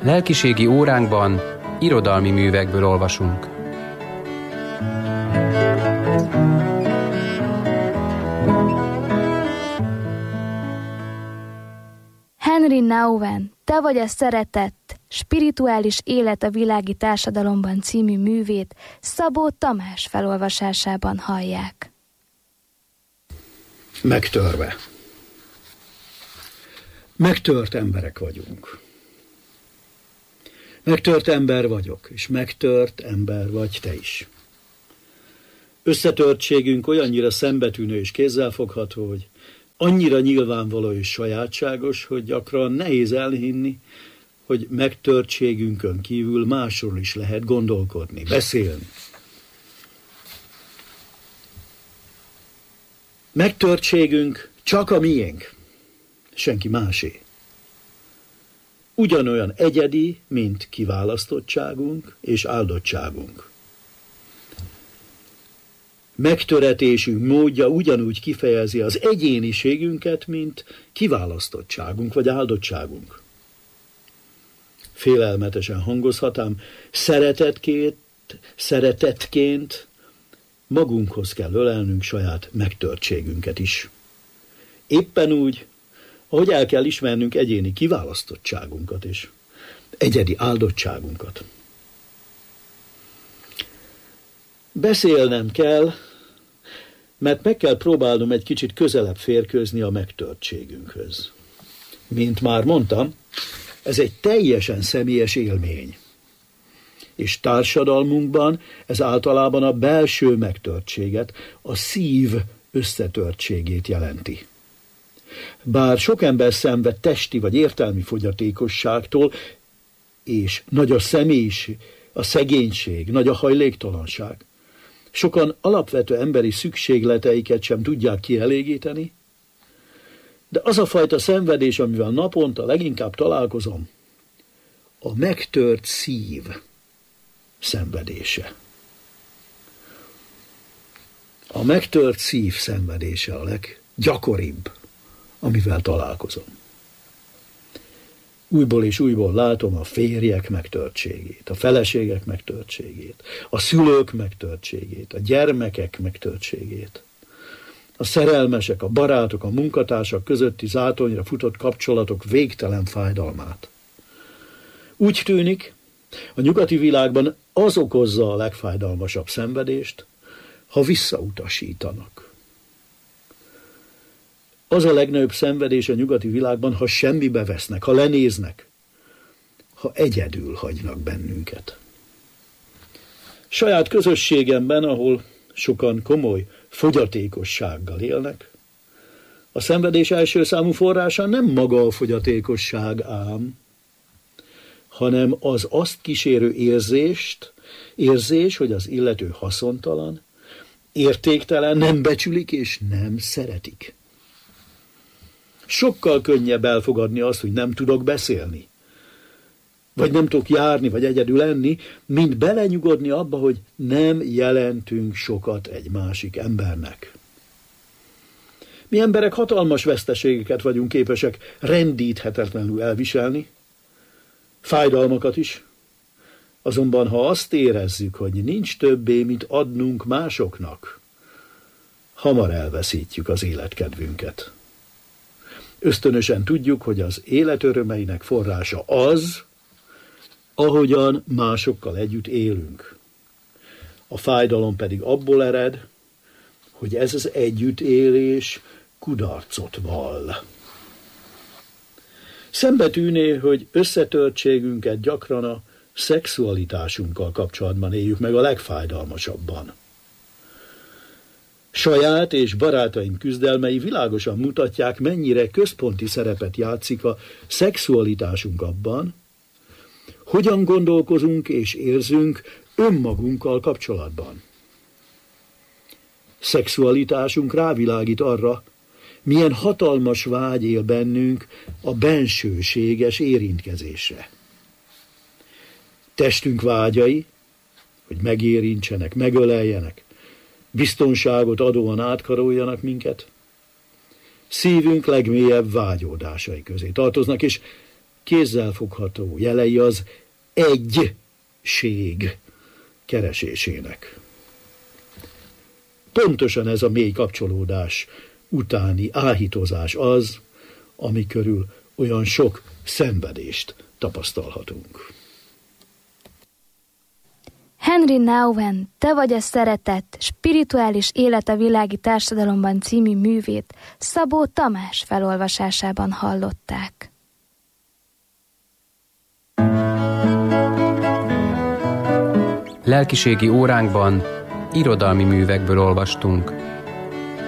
Lelkiségi óránkban irodalmi művekből olvasunk. Henry Nouwen, Te vagy a szeretett, spirituális élet a világi társadalomban című művét Szabó Tamás felolvasásában hallják. Megtörve. Megtört emberek vagyunk. Megtört ember vagyok, és megtört ember vagy te is. Összetörtségünk olyannyira szembetűnő és kézzelfogható, hogy annyira nyilvánvaló és sajátságos, hogy gyakran nehéz elhinni, hogy megtörtségünkön kívül másról is lehet gondolkodni, beszélni. Megtörtségünk csak a miénk, senki másé. Ugyanolyan egyedi, mint kiválasztottságunk és áldottságunk. Megtöretésünk módja ugyanúgy kifejezi az egyéniségünket, mint kiválasztottságunk vagy áldottságunk. Félelmetesen hangozhat, ám szeretetként magunkhoz kell ölelnünk saját megtörtségünket is. Éppen úgy, ahogy el kell ismernünk egyéni kiválasztottságunkat és egyedi áldottságunkat. Beszélnem kell, mert meg kell próbálnom egy kicsit közelebb férkőzni a megtörtségünkhöz. Mint már mondtam, ez egy teljesen személyes élmény. És társadalmunkban ez általában a belső megtörtséget, a szív összetörtségét jelenti. Bár sok ember szenved testi vagy értelmi fogyatékosságtól, és nagy a személyiség, a szegénység, nagy a hajléktalanság, sokan alapvető emberi szükségleteiket sem tudják kielégíteni, de az a fajta szenvedés, amivel naponta leginkább találkozom, a megtört szív szenvedése. A megtört szív szenvedése a leggyakoribb, amivel találkozom. Újból és újból látom a férjek megtörtségét, a feleségek megtörtségét, a szülők megtörtségét, a gyermekek megtörtségét, a szerelmesek, a barátok, a munkatársak közötti zátonyra futott kapcsolatok végtelen fájdalmát. Úgy tűnik, a nyugati világban az okozza a legfájdalmasabb szenvedést, ha visszautasítanak. Az a legnagyobb szenvedés a nyugati világban, ha semmibe vesznek, ha lenéznek, ha egyedül hagynak bennünket. Saját közösségemben, ahol sokan komoly fogyatékossággal élnek, a szenvedés első számú forrása nem maga a fogyatékosság ám, hanem az azt kísérő érzés, hogy az illető haszontalan, értéktelen, nem becsülik és nem szeretik. Sokkal könnyebb elfogadni azt, hogy nem tudok beszélni, vagy nem tudok járni, vagy egyedül enni, mint belenyugodni abba, hogy nem jelentünk sokat egy másik embernek. Mi emberek hatalmas veszteségeket vagyunk képesek rendíthetetlenül elviselni, fájdalmakat is, azonban ha azt érezzük, hogy nincs többé, mint adnunk másoknak, hamar elveszítjük az életkedvünket. Ösztönösen tudjuk, hogy az élet örömeinek forrása az, ahogyan másokkal együtt élünk. A fájdalom pedig abból ered, hogy ez az együttélés kudarcot vall. Szembetűné, hogy összetörtségünket gyakran a szexualitásunkkal kapcsolatban éljük meg a legfájdalmasabban. Saját és barátaim küzdelmei világosan mutatják, mennyire központi szerepet játszik a szexualitásunk abban, hogyan gondolkozunk és érzünk önmagunkkal kapcsolatban. Szexualitásunk rávilágít arra, milyen hatalmas vágy él bennünk a bensőséges érintkezésre. Testünk vágyai, hogy megérintsenek, megöleljenek, biztonságot adóan átkaroljanak minket, szívünk legmélyebb vágyódásai közé tartoznak, és kézzelfogható jelei az egység keresésének. Pontosan ez a mély kapcsolódás utáni áhítozás az, ami körül olyan sok szenvedést tapasztalhatunk. Henri Nouwen, Te vagy a szeretet, spirituális élet a világi társadalomban című művét Szabó Tamás felolvasásában hallották. Lelkiségi óránkban irodalmi művekből olvastunk.